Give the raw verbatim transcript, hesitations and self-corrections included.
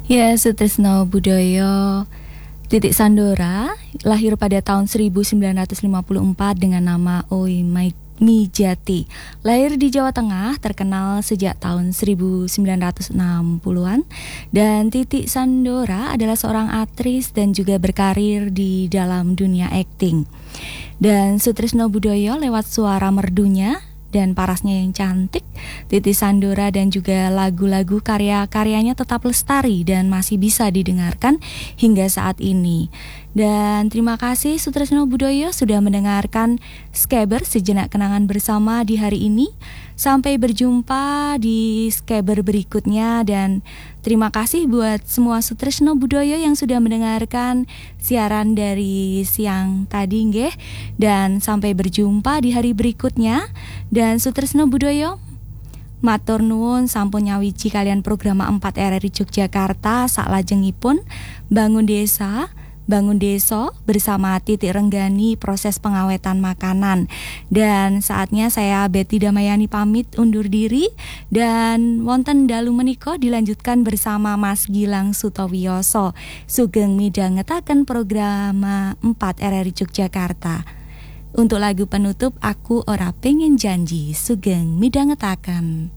Ya, Sutrisno Budoyo Titik Sandora lahir pada tahun seribu sembilan ratus lima puluh empat dengan nama Oi Mijati. Lahir di Jawa Tengah, terkenal sejak tahun seribu sembilan ratus enam puluhan. Dan Titik Sandora adalah seorang aktris dan juga berkarir di dalam dunia akting. Dan Sutrisno Budoyo lewat suara merdunya dan parasnya yang cantik, Titik Sandora dan juga lagu-lagu karya-karyanya tetap lestari dan masih bisa didengarkan hingga saat ini. Dan terima kasih Sutrisno Budoyo sudah mendengarkan Skaber Sejenak Kenangan Bersama di hari ini. Sampai berjumpa di Skaber berikutnya, dan terima kasih buat semua Sutrisno Budoyo yang sudah mendengarkan siaran dari siang tadi nggih. Dan sampai berjumpa di hari berikutnya. Dan Sutrisno Budoyo matur nuwun sampun nyawiji kalian program empat R R I Yogyakarta saklajengipun bangun desa Bangun Desa bersama Titik Renggani proses pengawetan makanan. Dan saatnya saya Betty Damayani pamit undur diri, dan wonten dalu menika dilanjutkan bersama Mas Gilang Sutowiyoso sugeng midhangetaken program empat R R I Yogyakarta. Untuk lagu penutup Aku Ora Pengen Janji, sugeng midhangetaken.